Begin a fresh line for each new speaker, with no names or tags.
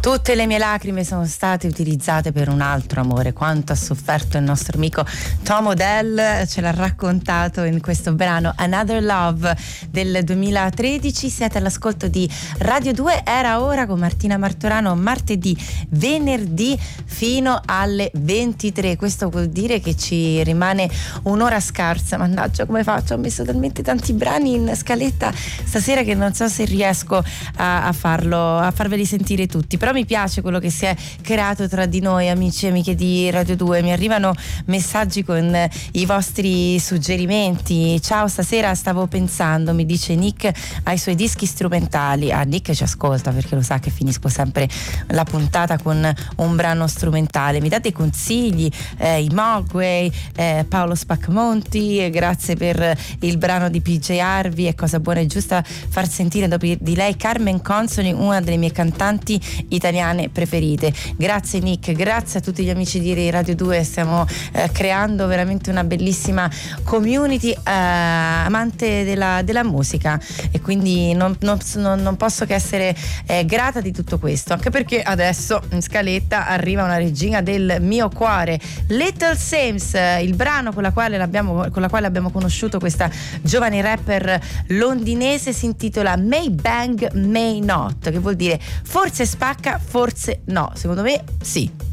Tutte le mie lacrime sono state utilizzate per un altro amore. Quanto ha sofferto il nostro amico Tom Odell, ce l'ha raccontato in questo brano Another Love del 2013. Siete all'ascolto di Radio 2. Era ora con Martina Martorano, martedì, venerdì fino alle 23. Questo vuol dire che ci rimane un'ora scarsa. Mannaggia, come faccio? Ho messo talmente tanti brani in scaletta stasera che non so se riesco a farveli sentire tutti. Però mi piace quello che si è creato tra di noi, amici e amiche di Radio 2. Mi arrivano messaggi con i vostri suggerimenti. Ciao, stasera stavo pensando, mi dice Nick, ai suoi dischi strumentali. Nick ci ascolta perché lo sa che finisco sempre la puntata con un brano strumentale. Mi date consigli? I Mogwai, Paolo Spaccamonti, grazie per il brano di PJ Harvey. È cosa buona e giusta far sentire dopo di lei Carmen Consoli, una delle mie cantanti italiane preferite. Grazie Nick, grazie a tutti gli amici di Radio 2. Stiamo creando veramente una bellissima community amante della musica, e quindi non posso che essere grata di tutto questo, anche perché adesso in scaletta arriva una regina del mio cuore, Little Sims, il brano con la quale abbiamo conosciuto questa giovane rapper londinese. Si intitola May Bang May Not, che vuol dire forse spacca, forse no. Secondo me sì.